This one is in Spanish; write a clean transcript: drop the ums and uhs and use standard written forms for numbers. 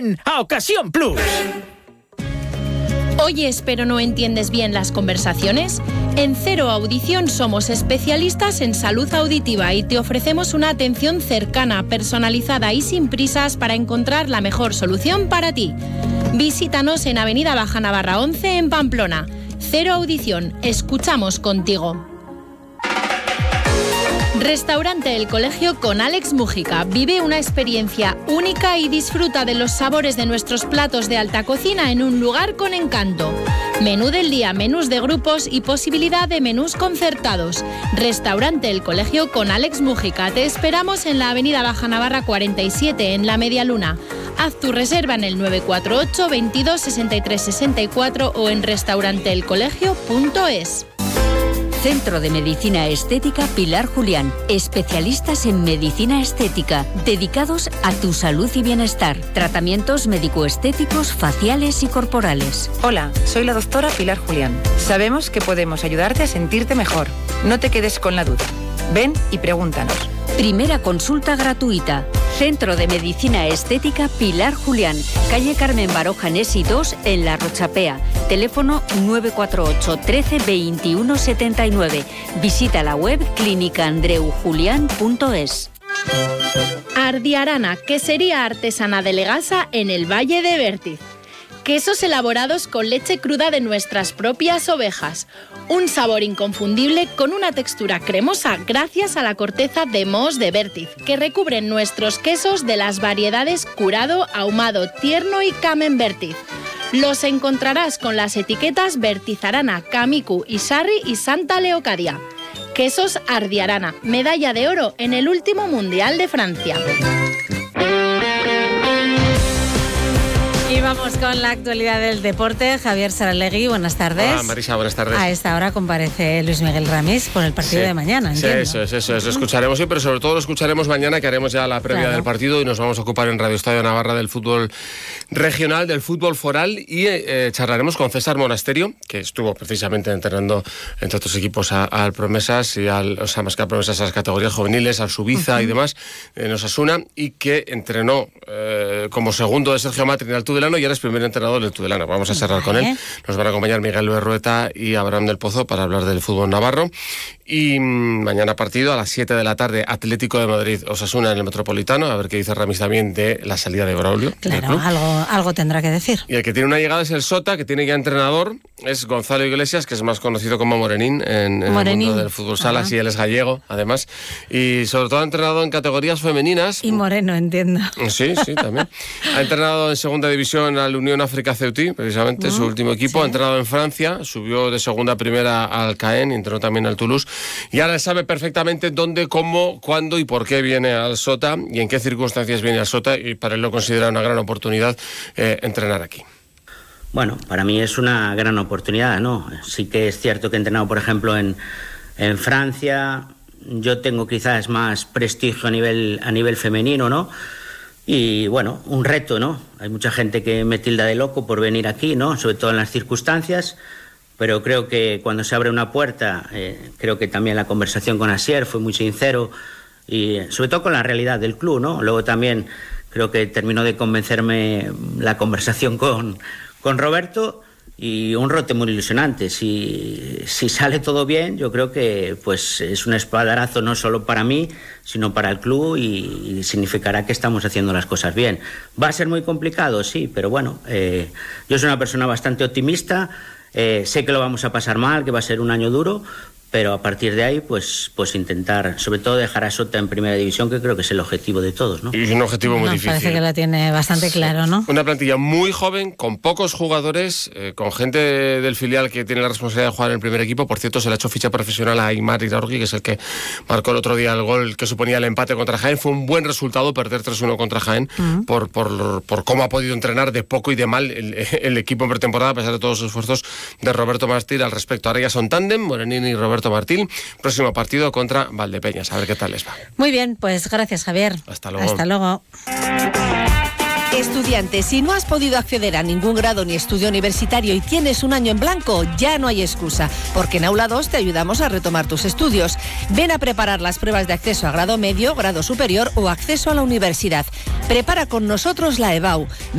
¡Ven a Ocasión Plus! ¿Oyes pero no entiendes bien las conversaciones? En Cero Audición somos especialistas en salud auditiva y te ofrecemos una atención cercana, personalizada y sin prisas para encontrar la mejor solución para ti. Visítanos en Avenida Baja Navarra 11 en Pamplona. Cero Audición, escuchamos contigo. Restaurante El Colegio con Alex Mújica. Vive una experiencia única y disfruta de los sabores de nuestros platos de alta cocina en un lugar con encanto. Menú del día, menús de grupos y posibilidad de menús concertados. Restaurante El Colegio con Alex Mújica. Te esperamos en la Avenida Baja Navarra 47 en La Media Luna. Haz tu reserva en el 948 22 63 64 o en restauranteelcolegio.es. Centro de Medicina Estética Pilar Julián. Especialistas en medicina estética, dedicados a tu salud y bienestar. Tratamientos médico-estéticos, faciales y corporales. Hola, soy la doctora Pilar Julián. Sabemos que podemos ayudarte a sentirte mejor. No te quedes con la duda. Ven y pregúntanos. Primera consulta gratuita. Centro de Medicina Estética Pilar Julián. Calle Carmen Baroja Nesi 2 en La Rochapea. Teléfono 948 13 21 79. Visita la web clinicaandreujulian.es. Ardiarana, quesería artesana de Legasa en el Valle de Vértiz. Quesos elaborados con leche cruda de nuestras propias ovejas. Un sabor inconfundible con una textura cremosa gracias a la corteza de mohos de Vértiz, que recubren nuestros quesos de las variedades curado, ahumado, tierno y camembert. Los encontrarás con las etiquetas Vertizarana, Camicu, Isarri y Santa Leocadia. Quesos Ardiarana, medalla de oro en el último Mundial de Francia. Y vamos con la actualidad del deporte. Javier Saralegui, buenas tardes. Hola, Marisa, buenas tardes. A esta hora comparece Luis Miguel Ramis por el partido de mañana, entiendo. Sí, eso es. Lo escucharemos hoy, pero sobre todo lo escucharemos mañana, que haremos ya la previa del partido y nos vamos a ocupar en Radio Estadio Navarra del fútbol regional, del fútbol foral y charlaremos con César Monasterio, que estuvo precisamente entrenando, entre otros equipos, al Promesas y más que a Promesas, a las categorías juveniles, al Subiza y demás, en Osasuna, y que entrenó como segundo de Sergio Matri en el Tudelano y ahora es primer entrenador del Tudelano. Vamos a cerrar con él. Nos van a acompañar Miguel Berrueta y Abraham del Pozo para hablar del fútbol navarro. Y mañana partido a las 7 de la tarde, Atlético de Madrid, Osasuna en el Metropolitano. A ver qué dice Ramis también de la salida de Braulio. Claro, algo tendrá que decir. Y el que tiene una llegada es el Sota, que tiene ya entrenador. Es Gonzalo Iglesias, que es más conocido como Morenín en el mundo del fútbol sala. Sí, él es gallego, además. Y sobre todo ha entrenado en categorías femeninas. Y moreno, entiendo. Sí, también. Ha entrenado en segunda división al Unión África Ceutí, precisamente, su último equipo. Sí. Ha entrenado en Francia, subió de segunda a primera al Caen, entrenó también al Toulouse. Y ahora sabe perfectamente dónde, cómo, cuándo y por qué viene al Sota y en qué circunstancias viene al Sota, y para él lo considera una gran oportunidad entrenar aquí. Bueno, para mí es una gran oportunidad, ¿no? Sí que es cierto que he entrenado, por ejemplo, en Francia. Yo tengo quizás más prestigio a nivel femenino, ¿no? Y bueno, un reto, ¿no? Hay mucha gente que me tilda de loco por venir aquí, ¿no? Sobre todo en las circunstancias. Pero creo que cuando se abre una puerta, creo que también la conversación con Asier fue muy sincero y sobre todo con la realidad del club, ¿no? Luego también creo que terminó de convencerme la conversación con Roberto y un rote muy ilusionante. Si sale todo bien, yo creo que pues es un espaldarazo no solo para mí, sino para el club y significará que estamos haciendo las cosas bien. ¿Va a ser muy complicado? Sí, pero bueno, yo soy una persona bastante optimista. Sé que lo vamos a pasar mal, que va a ser un año duro, pero a partir de ahí pues intentar, sobre todo, dejar a Sota en primera división, que creo que es el objetivo de todos, ¿no? Y es un objetivo muy difícil. Parece que la tiene bastante claro, ¿no? Una plantilla muy joven, con pocos jugadores, con gente del filial que tiene la responsabilidad de jugar en el primer equipo. Por cierto, se le ha hecho ficha profesional a Aymar Iraurgi, que es el que marcó el otro día el gol que suponía el empate contra Jaén. Fue un buen resultado perder 3-1 contra Jaén, por cómo ha podido entrenar de poco y de mal el equipo en pretemporada, a pesar de todos los esfuerzos de Roberto Martín al respecto. Ahora ya son tándem, Morenín y Roberto Martín. Próximo partido contra Valdepeñas. A ver qué tal les va. Muy bien, pues gracias, Javier. Hasta luego. Hasta luego. Estudiante, si no has podido acceder a ningún grado ni estudio universitario y tienes un año en blanco, ya no hay excusa, porque en Aula 2 te ayudamos a retomar tus estudios. Ven a preparar las pruebas de acceso a grado medio, grado superior o acceso a la universidad. Prepara con nosotros la EBAU.